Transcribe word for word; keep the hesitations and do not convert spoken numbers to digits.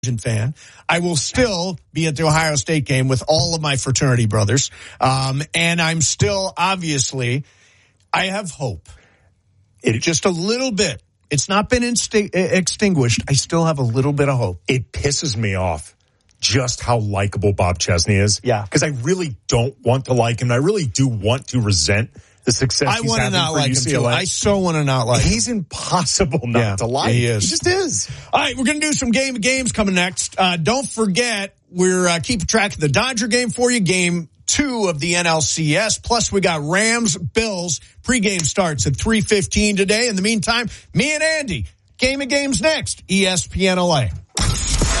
fan. I will still be at the Ohio State game with all of my fraternity brothers. Um, and I'm still, obviously, I have hope. It just a little bit. It's not been insti- extinguished. I still have a little bit of hope. It pisses me off just how likable Bob Chesney is. Yeah. Because I really don't want to like him. I really do want to resent the success I he's want to having not for like U C L A. him too. I so want to not like He's him. impossible not yeah, to like. He is. He just is. All right, we're going to do some game of games coming next. Uh, don't forget, we're uh, keeping track of the Dodger game for you, game two of the N L C S. Plus, we got Rams, Bills. Pregame starts at three fifteen today. In the meantime, me and Andy, game of games next, E S P N L A.